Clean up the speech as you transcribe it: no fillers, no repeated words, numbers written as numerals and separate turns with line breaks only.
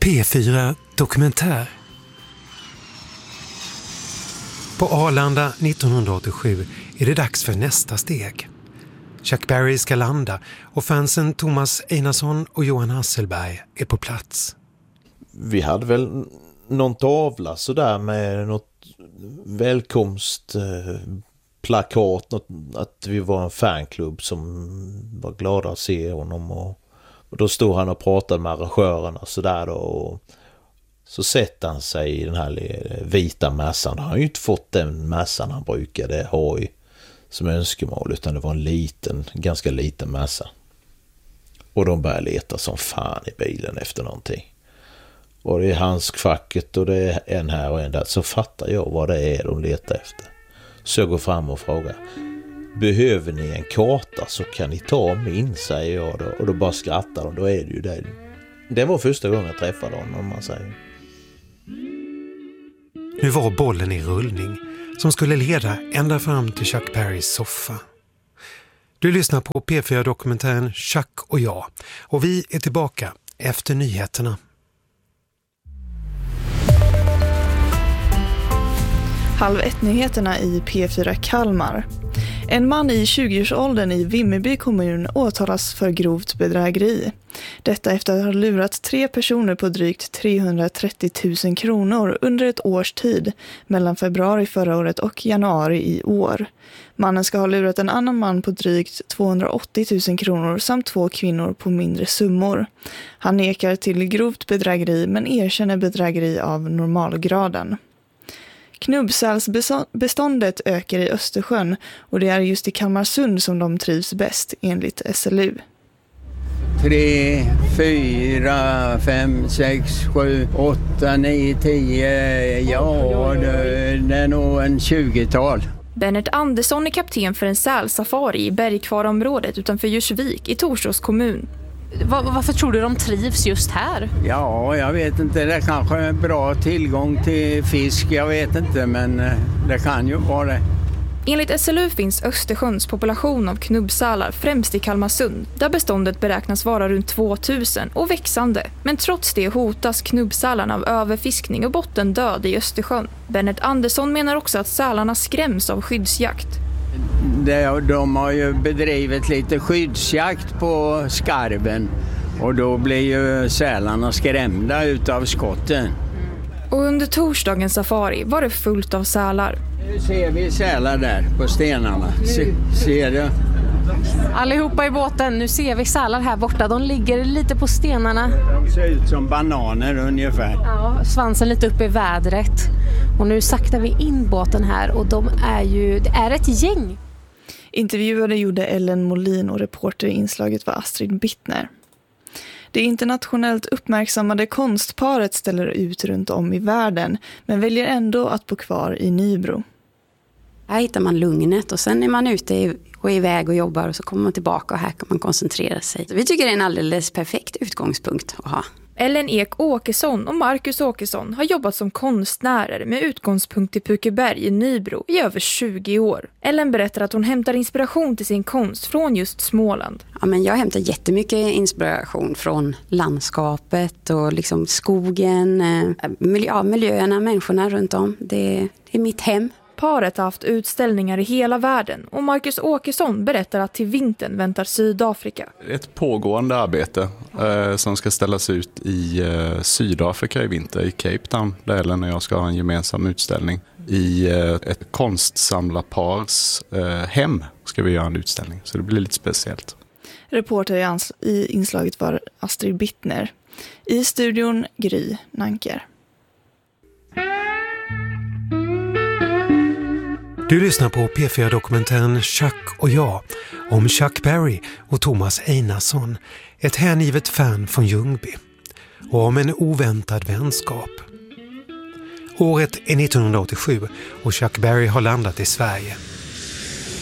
P4 Dokumentär. På Arlanda 1987 är det dags för nästa steg. Chuck Berry ska landa och fansen Thomas Einarsson och Johan Hasselberg är på plats.
Vi hade väl någon tavla så där med något välkomstplakat, att vi var en fanklubb som var glada att se honom, och då stod han och pratade med arrangörerna så där då, och så sätter han sig i den här vita mässan. Han har ju inte fått den mässan han brukade ha som önskemål, utan det var en ganska liten mässa. Och de började leta som fan i bilen efter någonting. Och det är handskfacket och det är en här och en där. Så fattar jag vad det är de letar efter. Så jag går fram och frågar: behöver ni en karta så kan ni ta min, säger jag då. Och då bara skrattar de, då är det ju det. Det var första gången jag träffade honom, om man säger.
Nu var bollen i rullning som skulle leda ända fram till Chuck Berrys soffa. Du lyssnar på P4-dokumentären Chuck och jag, och vi är tillbaka efter nyheterna.
12:30-nyheterna i P4 Kalmar. En man i 20-årsåldern i Vimmerby kommun åtalas för grovt bedrägeri. Detta efter att ha lurat 3 personer på drygt 330 000 kronor under ett års tid, mellan februari förra året och januari i år. Mannen ska ha lurat en annan man på drygt 280 000 kronor samt 2 kvinnor på mindre summor. Han nekar till grovt bedrägeri men erkänner bedrägeri av normalgraden. Knubbsälsbeståndet ökar i Östersjön, och det är just i Kalmarsund som de trivs bäst, enligt SLU.
3, 4, 5, 6, 7, 8, 9, 10, ja det är nog en 20-tal.
Bennert Andersson är kapten för en sälsafari i Bergkvarområdet utanför Djursvik i Torsås kommun. Varför tror du de trivs just här?
Ja, jag vet inte. Det kanske är bra tillgång till fisk, jag vet inte, men det kan ju vara det.
Enligt SLU finns Östersjöns population av knubbsälar främst i Kalmarsund, där beståndet beräknas vara runt 2000 och växande. Men trots det hotas knubbsälarna av överfiskning och bottendöd i Östersjön. Bennert Andersson menar också att sälarna skräms av skyddsjakt.
De har ju bedrivit lite skyddsjakt på skarven, och då blir ju sälarna skrämda utav skotten.
Och under torsdagens safari var det fullt av sälar.
Nu ser vi sälar där på stenarna. Ser du?
Allihopa i båten, nu ser vi sälar här borta. De ligger lite på stenarna.
De ser ut som bananer ungefär.
Ja, svansen lite upp i vädret. Och nu saktar vi in båten här, och det är ett gäng.
Intervjuade gjorde Ellen Molin, och reporter i inslaget var Astrid Bittner. Det internationellt uppmärksammade konstparet ställer ut runt om i världen, men väljer ändå att bo kvar i Nybro.
Här hittar man lugnet, och sen är man ute och iväg och jobbar, och så kommer man tillbaka, och här kan man koncentrera sig. Vi tycker det är en alldeles perfekt utgångspunkt att ha.
Ellen Ek Åkesson och Marcus Åkesson har jobbat som konstnärer med utgångspunkt i Pukeberg i Nybro i över 20 år. Ellen berättar att hon hämtar inspiration till sin konst från just Småland.
Ja, men jag hämtar jättemycket inspiration från landskapet och liksom skogen, miljöerna, människorna runt om. Det är mitt hem.
Paret har haft utställningar i hela världen, och Marcus Åkesson berättar att till vintern väntar Sydafrika.
Ett pågående arbete som ska ställas ut i Sydafrika i vinter, i Cape Town, där Ellen och jag ska ha en gemensam utställning. I ett konstsamlarpars hem ska vi göra en utställning, så det blir lite speciellt.
Reporter i inslaget var Astrid Bittner. I studion Gry Nanker.
Du lyssnar på P4-dokumentären Chuck och jag, om Chuck Berry och Thomas Einarsson, ett hängivet fan från Ljungby, och om en oväntad vänskap. Året är 1987 och Chuck Berry har landat i Sverige.